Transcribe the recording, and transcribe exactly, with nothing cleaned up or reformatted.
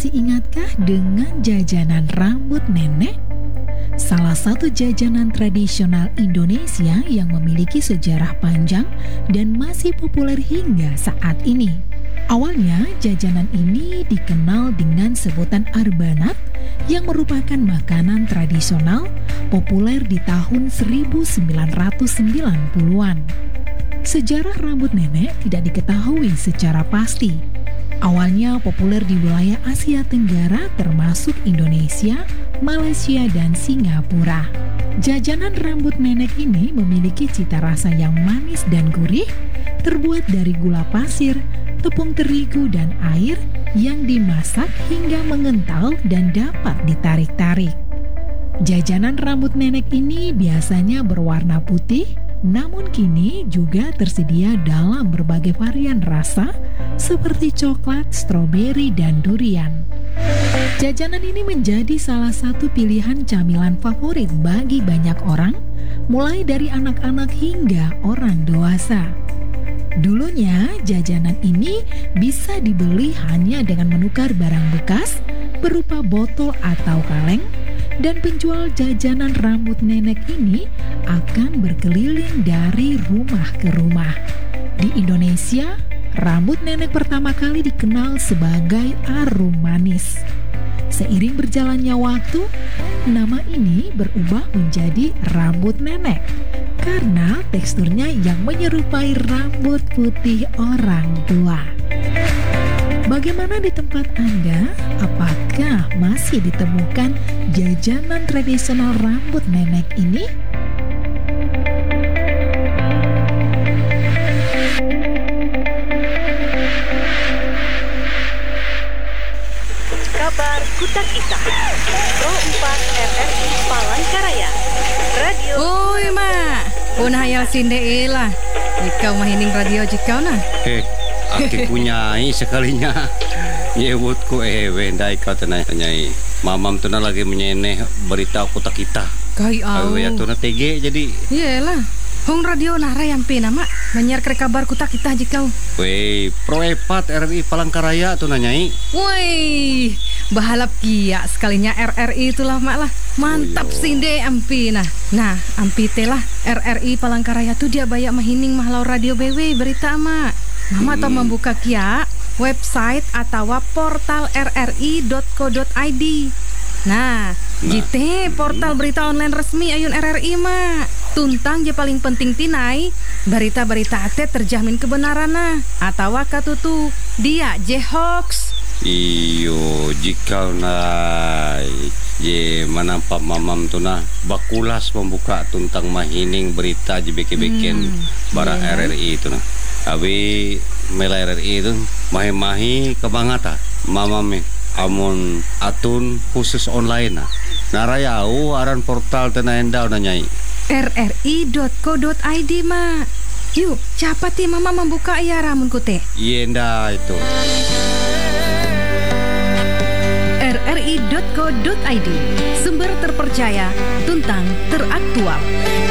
Masih ingatkah dengan jajanan rambut nenek? Salah satu jajanan tradisional Indonesia yang memiliki sejarah panjang dan masih populer hingga saat ini. Awalnya, jajanan ini dikenal dengan sebutan arbanat yang merupakan makanan tradisional populer di tahun seribu sembilan ratus sembilan puluhan. Sejarah rambut nenek tidak diketahui secara pasti. Awalnya populer di wilayah Asia Tenggara termasuk Indonesia, Malaysia, dan Singapura. Jajanan rambut nenek ini memiliki cita rasa yang manis dan gurih, terbuat dari gula pasir, tepung terigu, dan air yang dimasak hingga mengental dan dapat ditarik-tarik. Jajanan rambut nenek ini biasanya berwarna putih, namun kini juga tersedia dalam berbagai varian rasa seperti coklat, stroberi, dan durian. Jajanan ini menjadi salah satu pilihan camilan favorit bagi banyak orang, mulai dari anak-anak hingga orang dewasa. Dulunya, jajanan ini bisa dibeli hanya dengan menukar barang bekas berupa botol atau kaleng, dan penjual jajanan rambut nenek ini akan berkeliling dari rumah ke rumah. Di Indonesia, rambut nenek pertama kali dikenal sebagai arum manis. Seiring berjalannya waktu, nama ini berubah menjadi rambut nenek karena teksturnya yang menyerupai rambut putih orang tua. Bagaimana di tempat Anda? Apakah masih ditemukan jajanan tradisional rambut nenek ini? Kabar Kutak Ita Pro empat R R I Palangkaraya Radio. Oi mak, pun hayal sinde elah. Ikau mahining radio jikau nah. Heh, aki punyai sekalinya. Nyebutku ewe ndai kau tenai nyai. Mamam tuna lagi menyeneh berita Kutak Ita. Kai au. Awe ya tuna T G jadi. Iyalah. Hong radio nara yampe nama banyak ke kabar Kutak Ita jikau. Wei, Pro empat R R I Palangkaraya tuna nyai. Woi, bahalap kia sekalinya R R I itulah mak lah. Mantap oh, sinde ampi nah. Nah, ampi telah R R I Palangkaraya tuh dia banyak mahining mahlau radio B W berita mak. Mama hmm. tau membuka kia website atau portal r r i dot co dot i d. Nah, nah. Jite portal berita online resmi ayun R R I mak. Tuntang je paling penting tinai berita-berita ate terjamin kebenaran nah atau katutu dia je hoax. Iyo jika nai ye manampak mamam tu nah bakulas membuka tuntang mahining berita je beke-beken hmm, bara yeah. R R I itu nah. Abi mela R R I itu mahi-mahi kebangata mamam amun atun khusus online nah. Narayau aran portal tena endau nanyai. r r i dot co dot i d mak. Yuk, cepat ya mama membuka ya ramun kute. Yenda itu. r r i dot co dot i d, sumber terpercaya, tuntang teraktual.